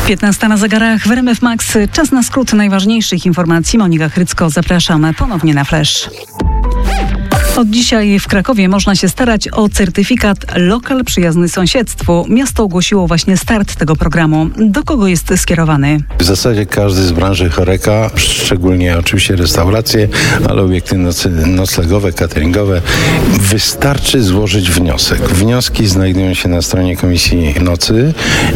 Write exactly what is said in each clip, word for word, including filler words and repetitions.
piętnasta na zegarach w R M F Max. Czas na skrót najważniejszych informacji. Monika Chrycko, zapraszamy ponownie na Flash. Od dzisiaj w Krakowie można się starać o certyfikat Lokal Przyjazny Sąsiedztwu. Miasto ogłosiło właśnie start tego programu. Do kogo jest skierowany? W zasadzie każdy z branży Horeca, szczególnie oczywiście restauracje, ale obiekty noc- noclegowe, cateringowe. Wystarczy złożyć wniosek. Wnioski znajdują się na stronie Komisji Nocy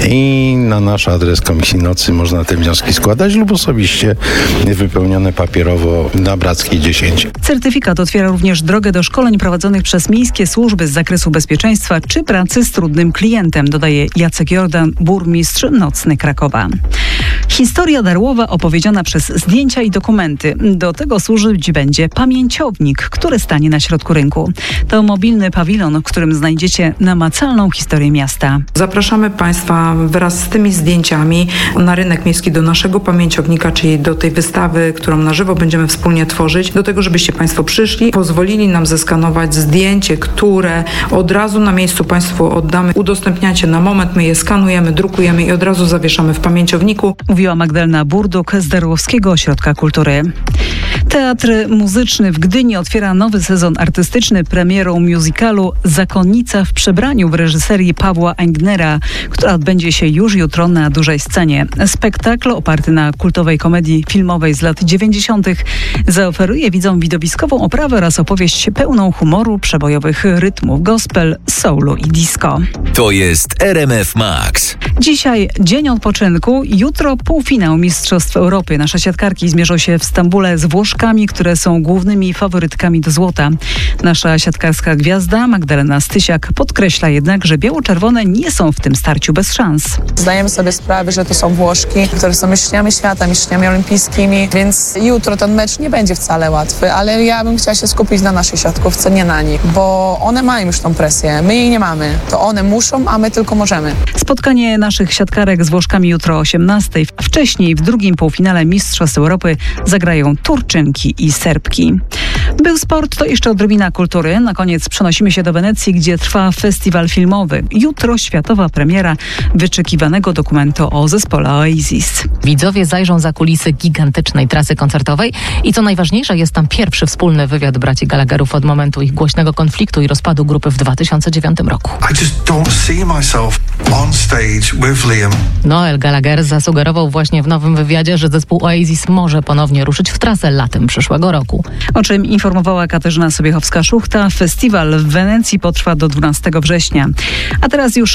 i na nasz adres Komisji Nocy można te wnioski składać lub osobiście wypełnione papierowo na Brackiej dziesięć. Certyfikat otwiera również drogę do szkoleń prowadzonych przez miejskie służby z zakresu bezpieczeństwa czy pracy z trudnym klientem, dodaje Jacek Jordan, burmistrz nocny Krakowa. Historia Darłowa opowiedziana przez zdjęcia i dokumenty. Do tego służyć będzie pamięciownik, który stanie na środku rynku. To mobilny pawilon, w którym znajdziecie namacalną historię miasta. Zapraszamy Państwa wraz z tymi zdjęciami na rynek miejski, do naszego pamięciownika, czyli do tej wystawy, którą na żywo będziemy wspólnie tworzyć, do tego, żebyście Państwo przyszli, pozwolili nam zeskanować zdjęcie, które od razu na miejscu Państwu oddamy. Udostępniacie na moment, my je skanujemy, drukujemy i od razu zawieszamy w pamięciowniku. Mówiła Magdalena Burduk z Darłowskiego Ośrodka Kultury. Teatr Muzyczny w Gdyni otwiera nowy sezon artystyczny premierą musicalu Zakonnica w przebraniu w reżyserii Pawła Engnera, która odbędzie się już jutro na dużej scenie. Spektakl oparty na kultowej komedii filmowej z lat dziewięćdziesiątych zaoferuje widzom widowiskową oprawę oraz opowieść pełną humoru, przebojowych rytmów gospel, soulu i disco. To jest R M F Max. Dzisiaj dzień odpoczynku, jutro półfinał Mistrzostw Europy. Nasze siatkarki zmierzą się w Stambule z Włoszkami, które są głównymi faworytkami do złota. Nasza siatkarska gwiazda Magdalena Stysiak podkreśla jednak, że biało-czerwone nie są w tym starciu bez szans. Zdajemy sobie sprawę, że to są Włoszki, które są mistrzyniami świata, mistrzyniami olimpijskimi, więc jutro ten mecz nie będzie wcale łatwy, ale ja bym chciała się skupić na naszej siatkówce, nie na nich, bo one mają już tą presję, my jej nie mamy. To one muszą, a my tylko możemy. Spotkanie naszych siatkarek z Włoszkami jutro o osiemnastej. Wcześniej w drugim półfinale Mistrzostw Europy zagrają Turczynki i Serbki. Był sport, to jeszcze odrobina kultury. Na koniec przenosimy się do Wenecji, gdzie trwa festiwal filmowy. Jutro światowa premiera wyczekiwanego dokumentu o zespole Oasis. Widzowie zajrzą za kulisy gigantycznej trasy koncertowej i co najważniejsze, jest tam pierwszy wspólny wywiad braci Gallagherów od momentu ich głośnego konfliktu i rozpadu grupy w dwa tysiące dziewiątym roku. I just don't see myself on stage with Liam. Noel Gallagher zasugerował właśnie w nowym wywiadzie, że zespół Oasis może ponownie ruszyć w trasę latem przyszłego roku. O czym informowała Katarzyna Sobiechowska-Szuchta. Festiwal w Wenecji potrwa do dwunastego września. A teraz już